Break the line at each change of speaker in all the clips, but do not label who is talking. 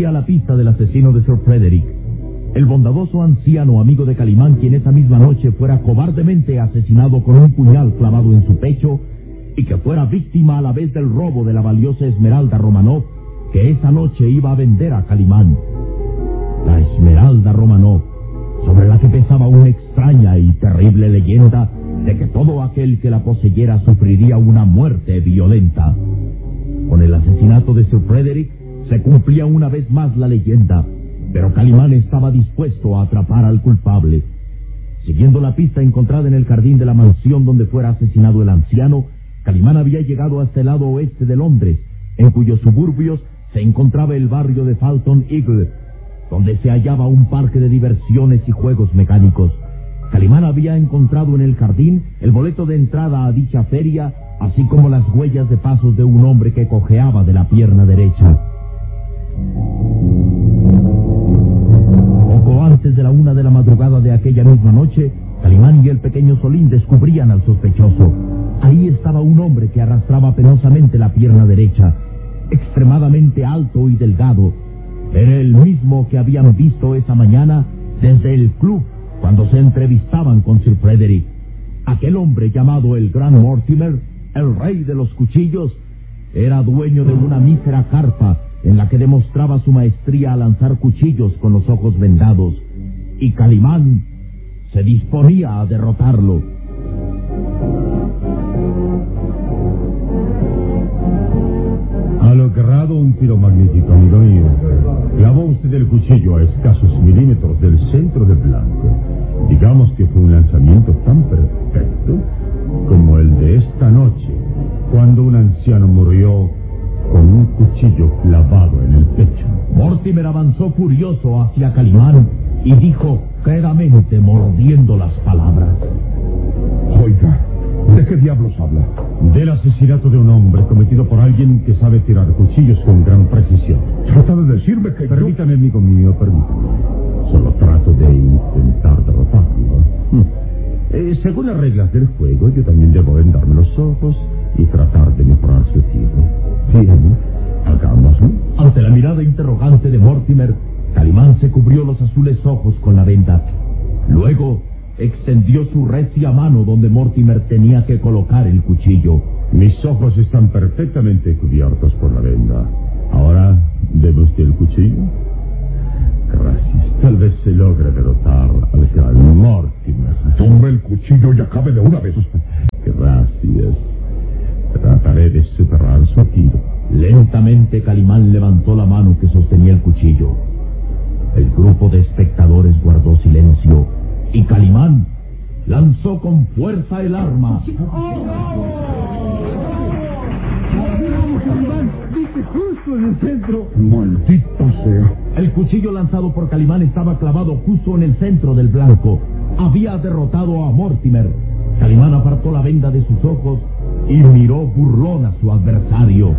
seguía la pista del asesino de Sir Frederick, el bondadoso anciano amigo de Calimán, quien esa misma noche fuera cobardemente asesinado con un puñal clavado en su pecho y que fuera víctima a la vez del robo de la valiosa Esmeralda Romanov que esa noche iba a vender a Calimán. La Esmeralda Romanov, sobre la que pesaba una extraña y terrible leyenda de que todo aquel que la poseyera sufriría una muerte violenta. Con el asesinato de Sir Frederick se cumplía una vez más la leyenda, pero Calimán estaba dispuesto a atrapar al culpable. Siguiendo la pista encontrada en el jardín de la mansión donde fuera asesinado el anciano, Calimán había llegado hasta el lado oeste de Londres, en cuyos suburbios se encontraba el barrio de Falton Eagle, donde se hallaba un parque de diversiones y juegos mecánicos. Calimán había encontrado en el jardín el boleto de entrada a dicha feria, así como las huellas de pasos de un hombre que cojeaba de la pierna derecha. Poco antes de la 1 de la madrugada de aquella misma noche, Calimán y el pequeño Solín descubrían al sospechoso. Ahí estaba un hombre que arrastraba penosamente la pierna derecha, extremadamente alto y delgado. Era el mismo que habían visto esa mañana desde el club cuando se entrevistaban con Sir Frederick. Aquel hombre llamado el Gran Mortimer, el rey de los cuchillos, era dueño de una mísera carpa en la que demostraba su maestría a lanzar cuchillos con los ojos vendados, y Calimán se disponía a derrotarlo.
Ha logrado un tiro magnífico, amigo mío. Clavó usted el cuchillo a escasos milímetros del centro del blanco. Digamos que fue un lanzamiento tan perfecto como el de esta noche, cuando un anciano murió con un cuchillo clavado en el pecho.
Mortimer avanzó furioso hacia Calimán y dijo quedamente, mordiendo las palabras:
Oiga, ¿de qué diablos habla?
Del asesinato de un hombre cometido por alguien que sabe tirar cuchillos con gran precisión.
Trata de decirme que
Permítame, amigo mío, permítame. Solo trato de intentar derrotarlo. Según las reglas del juego, yo también debo vendarme los ojos y tratar de mejorar su tiro. Bien, hagámoslo.
Ante la mirada interrogante de Mortimer, Calimán se cubrió los azules ojos con la venda. Luego extendió su recia mano donde Mortimer tenía que colocar el cuchillo.
Mis ojos están perfectamente cubiertos por la venda. Ahora, ¿debe usted el cuchillo? Gracias. Tal vez se logre derrotar al gran Mortimer.
Tome el cuchillo y acabe de una vez.
Gracias. Trataré de superar su tiro.
Lentamente Calimán levantó la mano que sostenía el cuchillo. El grupo de espectadores guardó silencio y Calimán lanzó con fuerza el arma.
Justo en el centro.
Maldito sea.
El cuchillo lanzado por Calimán estaba clavado justo en el centro del blanco. Había derrotado a Mortimer. Calimán apartó la venda de sus ojos y miró burlón a su adversario.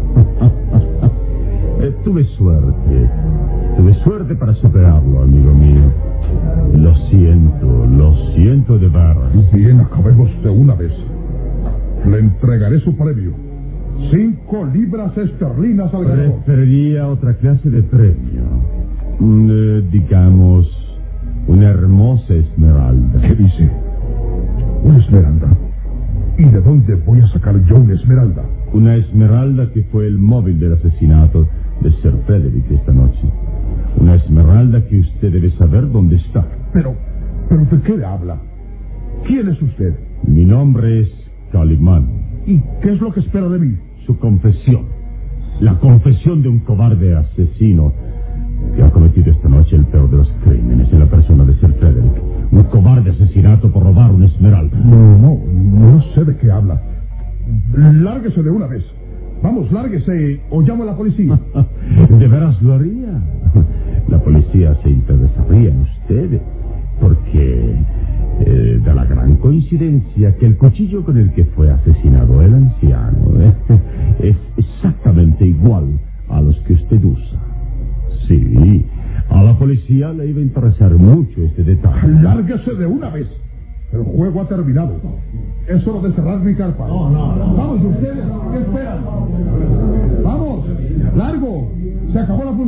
Tuve suerte para superarlo, amigo mío. Lo siento de veras.
Bien, acabemos de una vez. Le entregaré su premio. 5 libras esterlinas al ganador.
Preferiría otra clase de premio. Digamos, una hermosa esmeralda.
¿Qué dice? ¿Una esmeralda? ¿Y de dónde voy a sacar yo una esmeralda?
Una esmeralda que fue el móvil del asesinato de Sir Frederick esta noche. Una esmeralda que usted debe saber dónde está.
Pero ¿de qué le habla? ¿Quién es usted?
Mi nombre es Calimán.
¿Y qué es lo que espera de mí?
Su confesión. La confesión de un cobarde asesino que ha cometido esta noche el peor de los crímenes en la persona de Sir Frederick. Un cobarde asesinato por robar una esmeralda.
No sé de qué habla. Lárguese de una vez. Vamos, lárguese o llamo a la policía.
¿De veras lo haría? La policía se interesaría en usted porque da la gran coincidencia que el cuchillo con el que fue asesinado el anciano es exactamente igual a los que usted usa. Sí, a la policía le iba a interesar mucho este detalle.
Lárguese de una vez. El juego ha terminado. Es hora de cerrar mi carpa.
No.
Vamos ustedes, ¿qué esperan? Vamos, largo. Se acabó la función.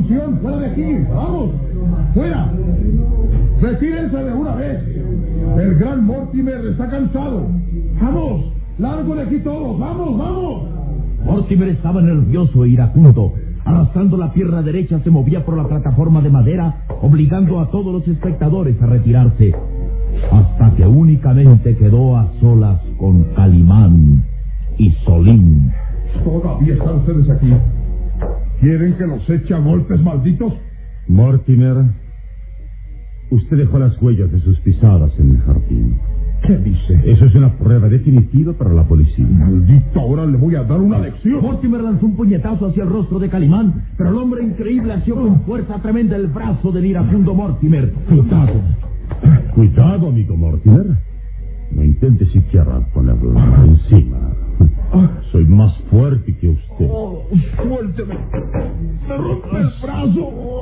discusión! ¡Fuera de aquí! ¡Vamos! ¡Fuera! ¡Retírense de una vez! El gran Mortimer está cansado. ¡Vamos! ¡Largo de aquí todos! ¡Vamos, vamos!
Mortimer estaba nervioso e iracundo. Arrastrando la pierna derecha se movía por la plataforma de madera, obligando a todos los espectadores a retirarse, hasta que únicamente quedó a solas con Calimán y Solín.
¿Todavía están ustedes aquí? ¿Quieren que los eche a golpes, malditos?
Mortimer, usted dejó las huellas de sus pisadas en el jardín.
¿Qué dice?
Eso es una prueba definitiva para la policía.
Maldito, ahora le voy a dar una lección.
Mortimer lanzó un puñetazo hacia el rostro de Calimán, pero el hombre increíble asió con fuerza tremenda el brazo del iracundo Mortimer.
Cuidado. Cuidado, amigo Mortimer. No intente siquiera ponerlo encima. Soy más fuerte que usted.
¡Suélteme! ¡Me rompe el brazo!